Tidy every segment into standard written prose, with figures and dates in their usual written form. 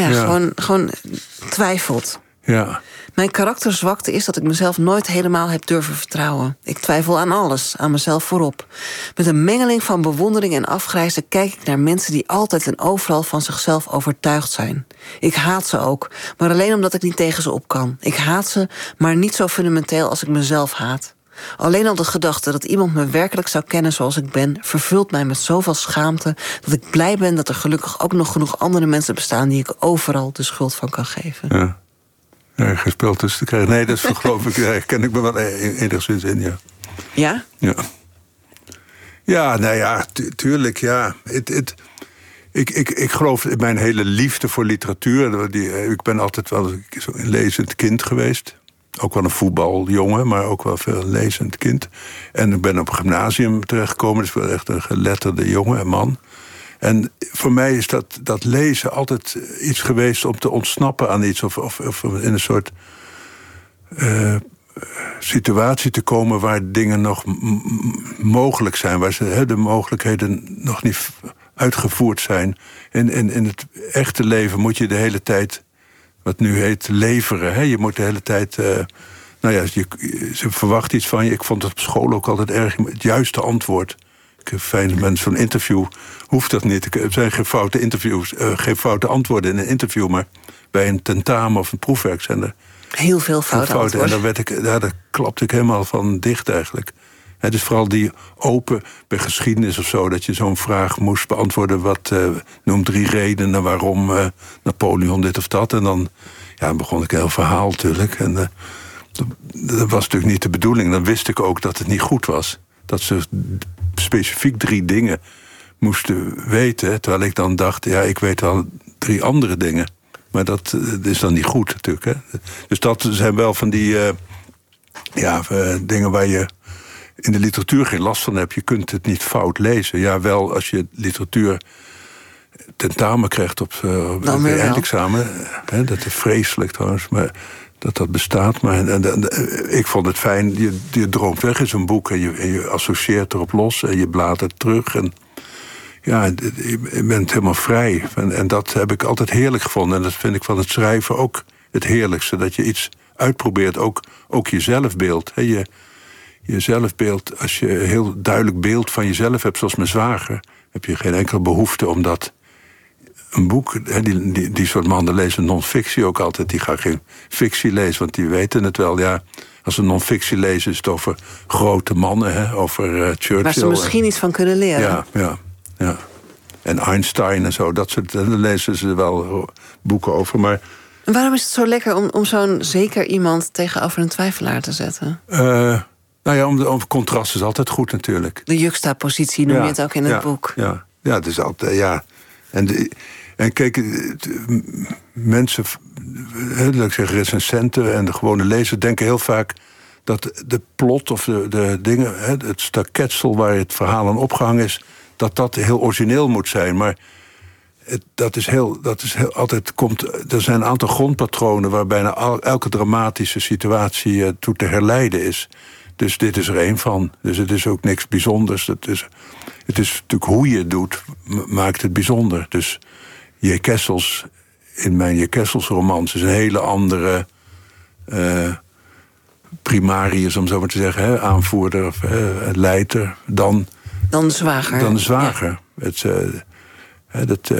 Gewoon twijfelt. Ja. Mijn karakterzwakte is dat ik mezelf nooit helemaal heb durven vertrouwen. Ik twijfel aan alles, aan mezelf voorop. Met een mengeling van bewondering en afgrijzen kijk ik naar mensen die altijd en overal van zichzelf overtuigd zijn. Ik haat ze ook, maar alleen omdat ik niet tegen ze op kan. Ik haat ze, maar niet zo fundamenteel als ik mezelf haat. Alleen al de gedachte dat iemand me werkelijk zou kennen zoals ik ben, vervult mij met zoveel schaamte dat ik blij ben dat er gelukkig ook nog genoeg andere mensen bestaan die ik overal de schuld van kan geven. Ja. Ja, geen spel tussen te krijgen. Nee, dat is geloof ik, daar ken ik me wel enigszins in, ja. Ja? Ja. Ja, nou ja, tuurlijk, ja. Ik geloof in mijn hele liefde voor literatuur. Ik ben altijd wel een lezend kind geweest. Ook wel een voetbaljongen, maar ook wel veel lezend kind. En ik ben op een gymnasium terechtgekomen. Dus wel echt een geletterde jongen en man. En voor mij is dat lezen altijd iets geweest om te ontsnappen aan iets. Of in een soort situatie te komen waar dingen nog mogelijk zijn. Waar de mogelijkheden nog niet uitgevoerd zijn. In het echte leven moet je de hele tijd, wat nu heet, leveren. Hè? Je moet de hele tijd... ze verwacht iets van je. Ik vond het op school ook altijd erg. Het juiste antwoord. Fijn, met zo'n interview hoeft dat niet. Er zijn geen foute interviews, geen foute antwoorden in een interview, maar bij een tentamen of een proefwerk zijn er heel veel foute antwoorden. En daar klapte ik helemaal van dicht eigenlijk. Dus vooral die open bij geschiedenis of zo, dat je zo'n vraag moest beantwoorden. Noem 3 redenen waarom Napoleon dit of dat. En dan begon ik een heel verhaal natuurlijk. En dat was natuurlijk niet de bedoeling. Dan wist ik ook dat het niet goed was. Dat ze specifiek 3 dingen moesten weten. Terwijl ik dan dacht, ik weet wel 3 andere dingen. Maar dat is dan niet goed natuurlijk. Hè? Dus dat zijn wel van die dingen waar je in de literatuur geen last van hebt. Je kunt het niet fout lezen. Ja, wel als je literatuur tentamen krijgt op het eindexamen. Hè, dat is vreselijk trouwens, maar dat bestaat. Maar ik vond het fijn, je droomt weg in zo'n boek en je associeert erop los en je bladert terug. En ja, je bent helemaal vrij. En dat heb ik altijd heerlijk gevonden. En dat vind ik van het schrijven ook het heerlijkste. Dat je iets uitprobeert, ook je zelfbeeld. Je zelfbeeld, als je een heel duidelijk beeld van jezelf hebt, zoals mijn zwager, heb je geen enkele behoefte om dat. Een boek, die soort mannen lezen non-fictie ook altijd. Die gaan geen fictie lezen, want die weten het wel. Ja, als ze non-fictie lezen is het over grote mannen, over Churchill. Waar ze misschien iets van kunnen leren. Ja. En Einstein en zo, dat soort, daar lezen ze wel boeken over. Maar en waarom is het zo lekker om zo'n zeker iemand tegenover een twijfelaar te zetten? Om contrast is altijd goed natuurlijk. De juxtapositie noem je het ook in het boek. Ja, het is altijd, ja. En kijk, mensen, laat ik zeggen, recensenten en de gewone lezers denken heel vaak dat de plot of de dingen, het staketsel waar het verhaal aan opgehangen is, dat heel origineel moet zijn. Maar er zijn een aantal grondpatronen waar bijna elke dramatische situatie toe te herleiden is. Dus dit is er één van. Dus het is ook niks bijzonders. Het is natuurlijk hoe je het doet, maakt het bijzonder. Dus J. Kessels, in mijn J. Kessels romans, is een hele andere primarius, om zo maar te zeggen, aanvoerder of leider dan de zwager. Dan de zwager. Ja.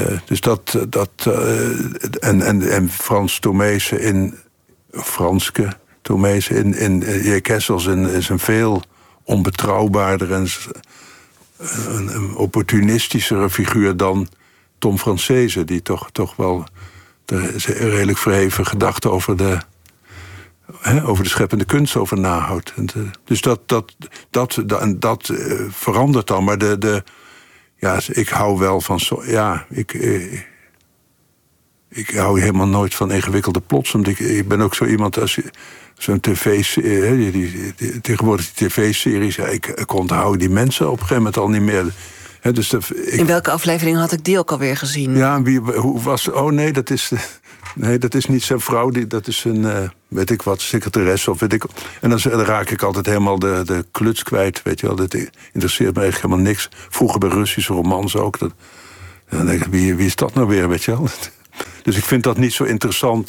En Frans Tomezen in J. Kessels is een veel onbetrouwbaarder en een opportunistischere figuur dan Tom Francese, die toch wel redelijk verheven gedachten over de scheppende kunst over nahoudt. Dus dat verandert dan. Maar ik hou wel van ik hou helemaal nooit van ingewikkelde plots. Ik ben ook zo iemand als zo'n tv-serie, tegenwoordig die tv-series, ik onthoud die mensen op een gegeven moment al niet meer. Dus in welke aflevering had ik die ook alweer gezien? Ja, hoe was... Oh nee, dat is niet zijn vrouw. Dat is een, weet ik wat, secretaresse of weet ik. En dan raak ik altijd helemaal de kluts kwijt, weet je wel. Dat interesseert me eigenlijk helemaal niks. Vroeger bij Russische romans ook. Dan denk ik, wie is dat nou weer, weet je wel? Dus ik vind dat niet zo interessant,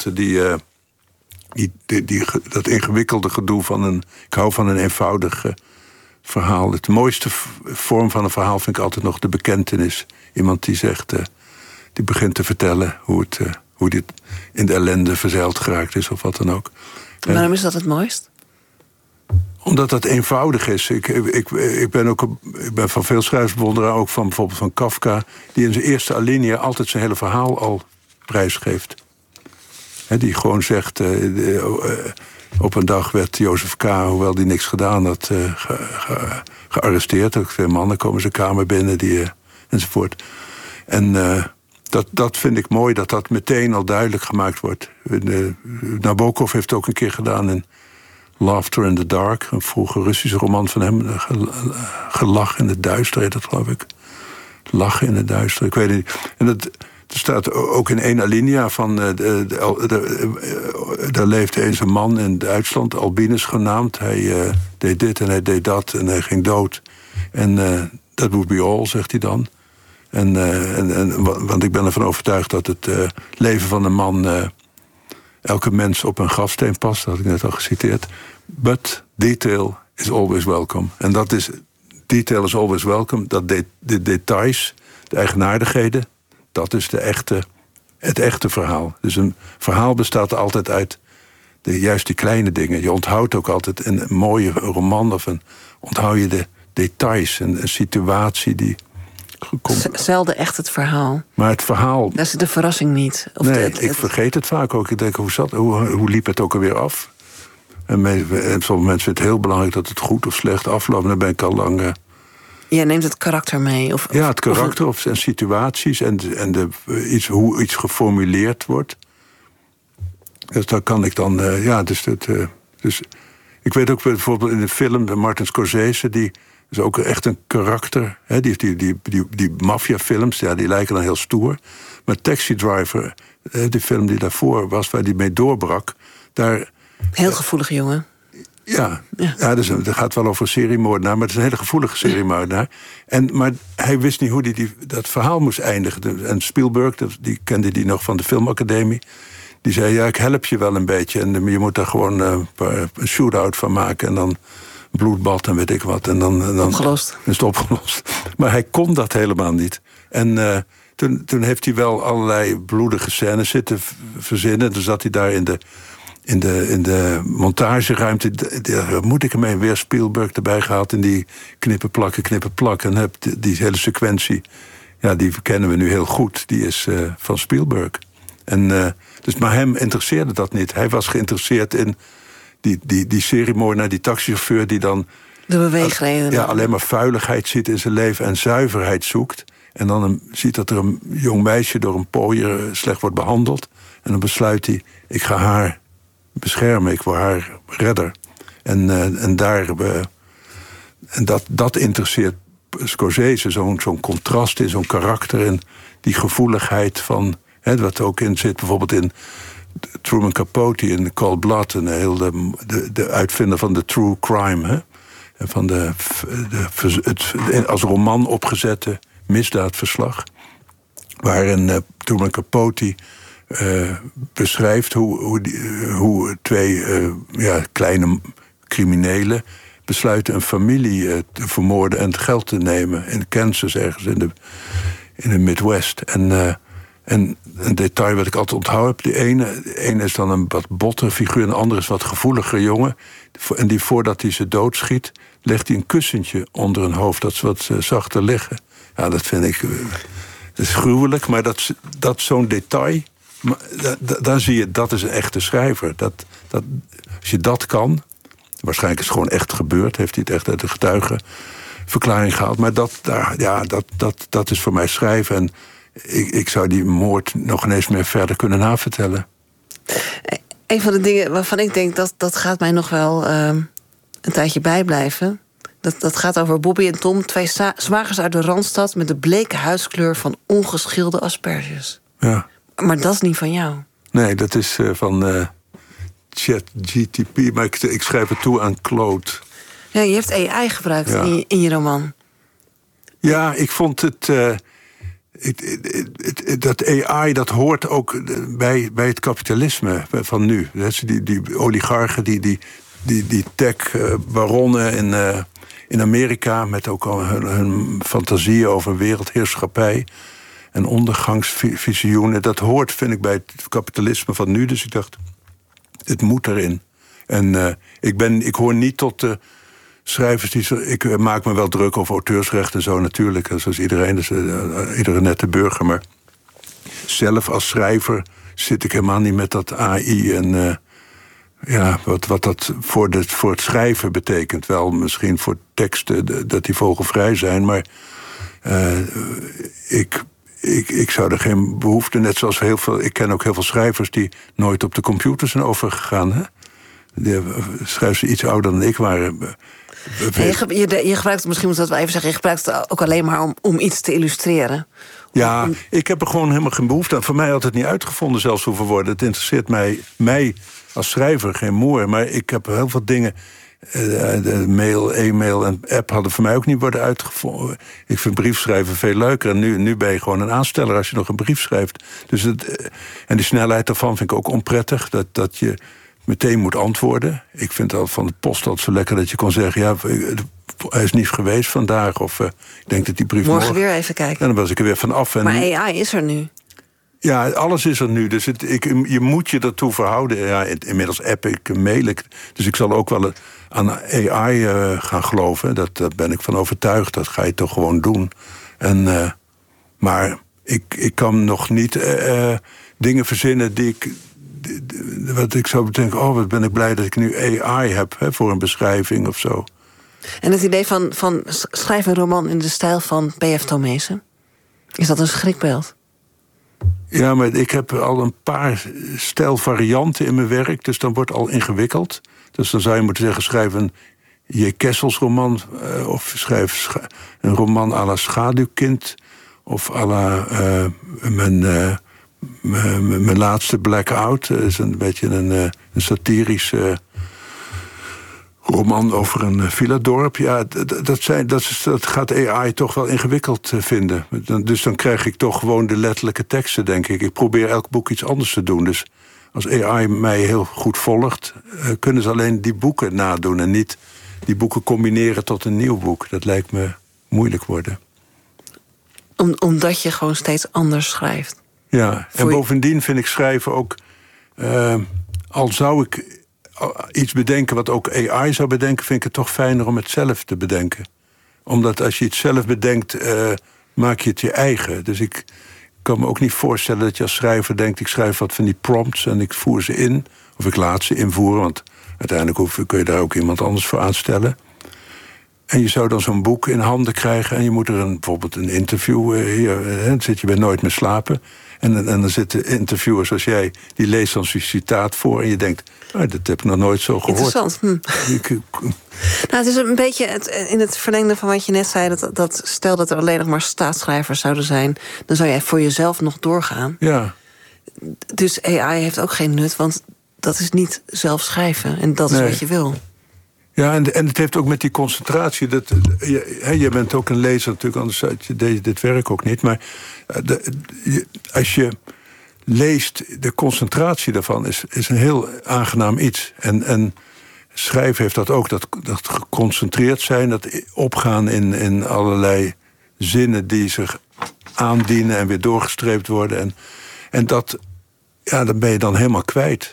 dat ingewikkelde gedoe van ik hou van een eenvoudig verhaal. Het mooiste vorm van een verhaal vind ik altijd nog de bekentenis. Iemand die zegt, die begint te vertellen hoe dit in de ellende verzeild geraakt is of wat dan ook. Waarom is dat het mooist? Omdat dat eenvoudig is. Ik ben van veel schrijvers bewonderaar, ook van bijvoorbeeld van Kafka, die in zijn eerste alinea altijd zijn hele verhaal al prijsgeeft. Die gewoon zegt, op een dag werd Jozef K., hoewel die niks gedaan had, gearresteerd. Ook 2 mannen komen zijn kamer binnen, enzovoort. En dat vind ik mooi, dat meteen al duidelijk gemaakt wordt. Nabokov heeft het ook een keer gedaan in Laughter in the Dark, een vroege Russische roman van hem. Gelach in het duister heet dat, geloof ik. Lachen in het duister, ik weet het niet. En er staat ook in 1 alinea van... daar leefde eens een man in Duitsland, Albinus genaamd. Hij deed dit en hij deed dat en hij ging dood. En that would be all, zegt hij dan. Want ik ben ervan overtuigd dat het leven van een man... elke mens op een grafsteen past, dat had ik net al geciteerd. But detail is always welcome. En dat is... Detail is always welcome. Dat de details, de eigenaardigheden... dat is het echte verhaal. Dus een verhaal bestaat altijd uit juist die kleine dingen. Je onthoudt ook altijd in een mooie roman... onthoud je de details, een situatie die... Zelden echt het verhaal. Maar het verhaal... Dat is de verrassing niet. Of ik vergeet het vaak ook. Ik denk, hoe liep het ook alweer af? En sommige mensen vinden het heel belangrijk dat het goed of slecht afloopt. Dan ben ik al lang... Jij neemt het karakter mee? Het karakter en situaties en hoe iets geformuleerd wordt. Dus daar kan ik dan... Dus ik weet ook bijvoorbeeld in de film de Martin Scorsese... die is ook echt een karakter. Hè? Die maffiafilms, die lijken dan heel stoer. Maar Taxi Driver, die film die daarvoor was... waar die mee doorbrak, daar... Heel gevoelige jongen. Ja. Dus het gaat wel over een seriemoordenaar... maar het is een hele gevoelige seriemoordenaar. Maar hij wist niet hoe hij dat verhaal moest eindigen. En Spielberg, die kende die nog van de filmacademie... die zei, ja, ik help je wel een beetje... en je moet daar gewoon een shootout van maken... en dan bloedbad en weet ik wat. En dan opgelost. Is het opgelost. Maar hij kon dat helemaal niet. En toen heeft hij wel allerlei bloedige scènes zitten verzinnen. Toen zat hij daar in de montageruimte. Daar moet ik ermee weer Spielberg erbij gehaald... en die knippen, plakken. En heb die hele sequentie... ja, die kennen we nu heel goed. Die is van Spielberg. Maar hem interesseerde dat niet. Hij was geïnteresseerd in die seriemoordenaar, die taxichauffeur... die dan de beweegreden. Alleen maar vuiligheid ziet in zijn leven... en zuiverheid zoekt. En dan ziet dat er een jong meisje door een pooier slecht wordt behandeld. En dan besluit hij, ik ga haar beschermen. Ik word haar redder. Dat interesseert Scorsese. Zo'n contrast in zo'n karakter... en die gevoeligheid van... wat ook in zit, bijvoorbeeld in Truman Capote in Cold Blood... en de uitvinder van de true crime. Hè? En van het als roman opgezette misdaadverslag... waarin Truman Capote beschrijft hoe 2 kleine criminelen... besluiten een familie te vermoorden en het geld te nemen... in Kansas, ergens in de Midwest. En een detail wat ik altijd onthouden heb... de ene is dan een wat botte figuur... en de andere is wat gevoeliger jongen. En die voordat hij ze doodschiet... legt hij een kussentje onder hun hoofd... dat ze wat zachter liggen. Ja, dat vind ik... dat is gruwelijk, maar dat zo'n detail... daar zie je, dat is een echte schrijver. Als je dat kan... waarschijnlijk is het gewoon echt gebeurd... heeft hij het echt uit de getuigenverklaring gehaald... maar dat is voor mij schrijven... en ik zou die moord nog ineens meer verder kunnen navertellen. Een van de dingen waarvan ik denk... dat gaat mij nog wel een tijdje bijblijven. Dat gaat over Bobby en Tom, 2 zwagers uit de Randstad... met de bleke huidskleur van ongeschilde asperges. Ja. Maar dat is niet van jou. Nee, dat is van ChatGPT. Maar ik schrijf het toe aan Claude. Ja, je hebt AI gebruikt in je roman. Ja, ik vond het... dat AI, dat hoort ook bij het kapitalisme van nu. Die oligarchen, die tech-baronnen in Amerika, met ook al hun fantasieën over wereldheerschappij en ondergangsvisioenen. Dat hoort, vind ik, bij het kapitalisme van nu. Dus ik dacht, het moet erin. En ik hoor niet tot de schrijvers ik maak me wel druk over auteursrecht en zo natuurlijk. Zoals iedereen, dus iedere nette burger. Maar zelf als schrijver zit ik helemaal niet met dat AI en wat dat voor het schrijven betekent. Wel misschien voor teksten dat die vogelvrij zijn, maar ik zou er geen behoefte, net zoals ik ken ook heel veel schrijvers die nooit op de computer zijn overgegaan. Hè? Die schrijvers iets ouder dan ik waren. Je gebruikt, misschien moet dat wel even zeggen, je gebruikt het ook alleen maar om iets te illustreren. Ja, ik heb er gewoon helemaal geen behoefte aan. Voor mij had het niet uitgevonden zelfs hoeven worden. Het interesseert mij als schrijver geen moer. Maar ik heb heel veel dingen. De mail, e-mail en app hadden voor mij ook niet worden uitgevonden. Ik vind briefschrijven veel leuker. En nu ben je gewoon een aansteller als je nog een brief schrijft. Dus en die snelheid daarvan vind ik ook onprettig. Dat je meteen moet antwoorden. Ik vind het van de post altijd zo lekker dat je kon zeggen, ja, hij is niet geweest vandaag. Of ik denk dat die brief morgen weer even kijken. En dan was ik er weer van af. Maar AI is er nu. Ja, alles is er nu. Dus je moet je ertoe verhouden. Ja, inmiddels app ik, mail ik. Dus ik zal ook wel aan AI gaan geloven. Daar ben ik van overtuigd. Dat ga je toch gewoon doen. Maar ik kan nog niet dingen verzinnen wat ik zou bedenken, wat ben ik blij dat ik nu AI heb voor een beschrijving of zo. En het idee van schrijf een roman in de stijl van P.F. Tomezen, is dat een schrikbeeld? Ja, maar ik heb al een paar stijlvarianten in mijn werk, dus dan wordt het al ingewikkeld. Dus dan zou je moeten zeggen, schrijf een J. Kessels roman, of schrijf een roman à la Schaduwkind, of à la mijn laatste Blackout. Is een beetje een satirische roman over een villadorp. Ja, dat gaat AI toch wel ingewikkeld vinden. Dus dan krijg ik toch gewoon de letterlijke teksten, denk ik. Ik probeer elk boek iets anders te doen. Dus als AI mij heel goed volgt, kunnen ze alleen die boeken nadoen en niet die boeken combineren tot een nieuw boek. Dat lijkt me moeilijk worden. Omdat je gewoon steeds anders schrijft. Ja, en bovendien vind ik schrijven ook, al zou ik iets bedenken wat ook AI zou bedenken, vind ik het toch fijner om het zelf te bedenken. Omdat als je het zelf bedenkt, maak je het je eigen. Dus ik kan me ook niet voorstellen dat je als schrijver denkt, ik schrijf wat van die prompts en ik voer ze in. Of ik laat ze invoeren, want uiteindelijk kun je daar ook iemand anders voor aanstellen. En je zou dan zo'n boek in handen krijgen en je moet er bijvoorbeeld een interview, dan zit je bij Nooit meer slapen. En dan zitten interviewers zoals jij, die leest dan zo'n citaat voor en je denkt, dat heb ik nog nooit zo gehoord. Interessant. Het is een beetje in het verlengde van wat je net zei, dat stel dat er alleen nog maar staatsschrijvers zouden zijn, dan zou jij voor jezelf nog doorgaan. Ja. Dus AI heeft ook geen nut, want dat is niet zelf schrijven en dat is wat je wil. Ja, en het heeft ook met die concentratie. Je bent ook een lezer natuurlijk, anders deed je dit werk ook niet. Maar als je leest, de concentratie daarvan is een heel aangenaam iets. En schrijven heeft dat ook, dat geconcentreerd zijn, dat opgaan in allerlei zinnen die zich aandienen en weer doorgestreept worden. En dat, dan ben je dan helemaal kwijt.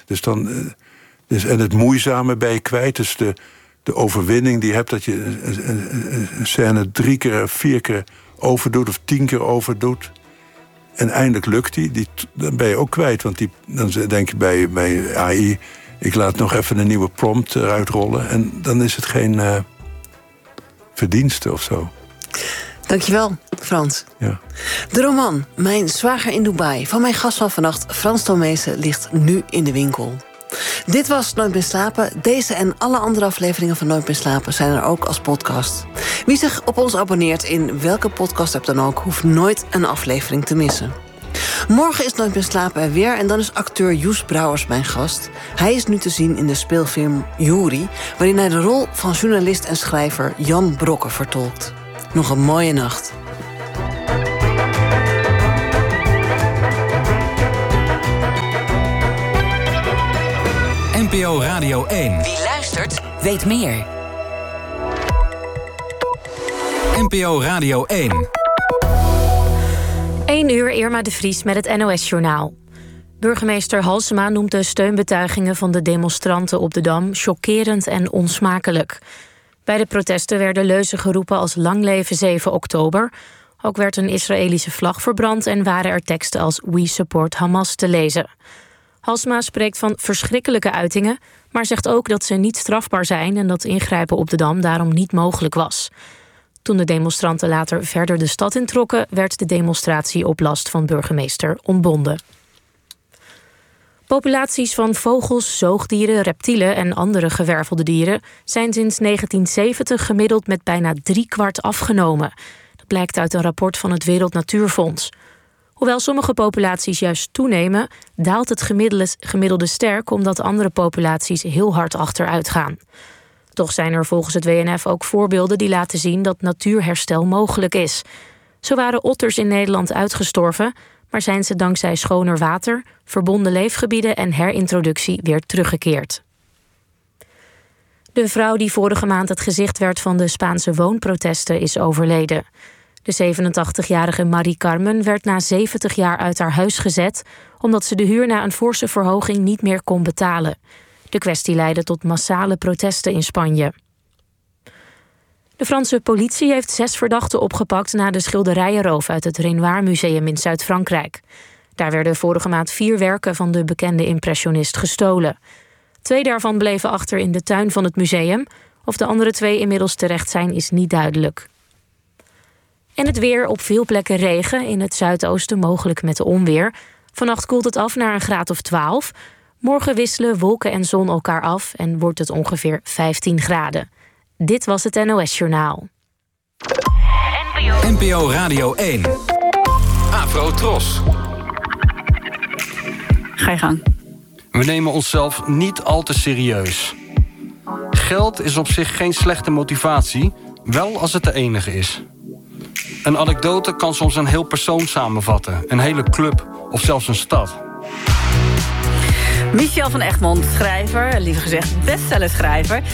En het moeizame ben je kwijt, dus de overwinning die je hebt, dat je een scène 3 keer, 4 keer overdoet of 10 keer overdoet. En eindelijk lukt die, dan ben je ook kwijt. Want dan denk je bij AI, ik laat nog even een nieuwe prompt uitrollen. En dan is het geen verdienste of zo. Dankjewel, Frans. Ja. De roman Mijn zwager in Dubai van mijn gast van vannacht, Frans Tomezen, ligt nu in de winkel. Dit was Nooit meer slapen. Deze en alle andere afleveringen van Nooit meer slapen zijn er ook als podcast. Wie zich op ons abonneert in welke podcast-app dan ook, hoeft nooit een aflevering te missen. Morgen is Nooit meer slapen er weer en dan is acteur Joes Brouwers mijn gast. Hij is nu te zien in de speelfilm Jury, waarin hij de rol van journalist en schrijver Jan Brokke vertolkt. Nog een mooie nacht. NPO Radio 1. Wie luistert, weet meer. NPO Radio 1. 1 uur, Irma de Vries met het NOS-journaal. Burgemeester Halsema noemt de steunbetuigingen van de demonstranten op de Dam chockerend en onsmakelijk. Bij de protesten werden leuzen geroepen als lang leven 7 oktober. Ook werd een Israëlische vlag verbrand en waren er teksten als We support Hamas te lezen. Halsema spreekt van verschrikkelijke uitingen, maar zegt ook dat ze niet strafbaar zijn en dat ingrijpen op de Dam daarom niet mogelijk was. Toen de demonstranten later verder de stad introkken, werd de demonstratie op last van burgemeester ontbonden. Populaties van vogels, zoogdieren, reptielen en andere gewervelde dieren zijn sinds 1970 gemiddeld met bijna 3/4 afgenomen. Dat blijkt uit een rapport van het Wereld Natuurfonds. Hoewel sommige populaties juist toenemen, daalt het gemiddelde sterk omdat andere populaties heel hard achteruit gaan. Toch zijn er volgens het WNF ook voorbeelden die laten zien dat natuurherstel mogelijk is. Zo waren otters in Nederland uitgestorven, maar zijn ze dankzij schoner water, verbonden leefgebieden en herintroductie weer teruggekeerd. De vrouw die vorige maand het gezicht werd van de Spaanse woonprotesten is overleden. De 87-jarige Marie Carmen werd na 70 jaar uit haar huis gezet omdat ze de huur na een forse verhoging niet meer kon betalen. De kwestie leidde tot massale protesten in Spanje. De Franse politie heeft 6 verdachten opgepakt na de schilderijenroof uit het Renoir Museum in Zuid-Frankrijk. Daar werden vorige maand 4 werken van de bekende impressionist gestolen. 2 daarvan bleven achter in de tuin van het museum. Of de andere 2 inmiddels terecht zijn, is niet duidelijk. En het weer: op veel plekken regen, in het zuidoosten mogelijk met onweer. Vannacht koelt het af naar een graad of 12. Morgen wisselen wolken en zon elkaar af en wordt het ongeveer 15 graden. Dit was het NOS-journaal. NPO Radio 1. Afro Tros. Ga je gang. We nemen onszelf niet al te serieus. Geld is op zich geen slechte motivatie, wel als het de enige is. Een anekdote kan soms een heel persoon samenvatten, een hele club of zelfs een stad. Michel van Egmond, schrijver, liever gezegd bestsellerschrijver,